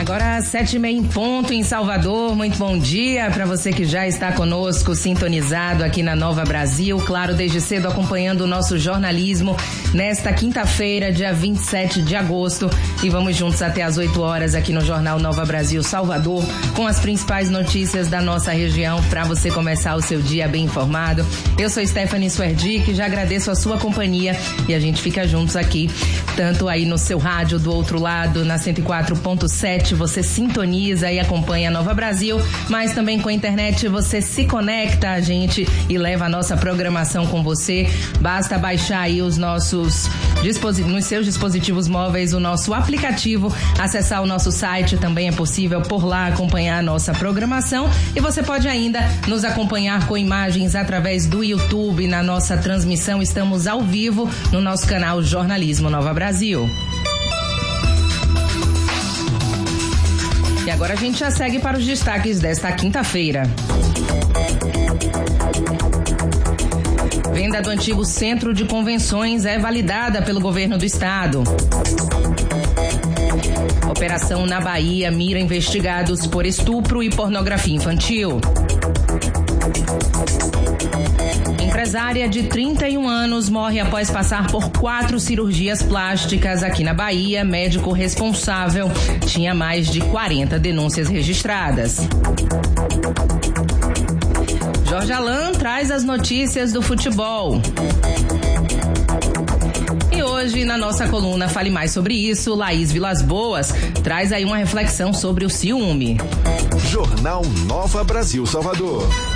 Agora 7h30 em ponto em Salvador. Muito bom dia para você que já está conosco, sintonizado aqui na Nova Brasil. Claro, desde cedo acompanhando o nosso jornalismo nesta quinta-feira, dia 27 de agosto. E vamos juntos até às 8 horas aqui no Jornal Nova Brasil Salvador, com as principais notícias da nossa região para você começar o seu dia bem informado. Eu sou Stephanie Suerdick, já agradeço a sua companhia e a gente fica juntos aqui, tanto aí no seu rádio do outro lado, na 104.7, você sintoniza e acompanha a Nova Brasil, mas também com a internet você se conecta a gente e leva a nossa programação com você. Basta baixar aí os nossos nos seus dispositivos móveis o nosso aplicativo, acessar o nosso site, também é possível por lá acompanhar a nossa programação, e você pode ainda nos acompanhar com imagens através do YouTube. Na nossa transmissão estamos ao vivo no nosso canal Jornalismo Nova Brasil. E agora a gente já segue para os destaques desta quinta-feira. Venda do antigo Centro de Convenções é validada pelo governo do estado. Operação na Bahia mira investigados por estupro e pornografia infantil. Empresária de 31 anos morre após passar por 4 cirurgias plásticas aqui na Bahia. Médico responsável tinha mais de 40 denúncias registradas. Jorge Alain traz as notícias do futebol. E hoje, na nossa coluna Fale Mais Sobre Isso, Laís Vilas Boas traz aí uma reflexão sobre o ciúme. Jornal Nova Brasil Salvador.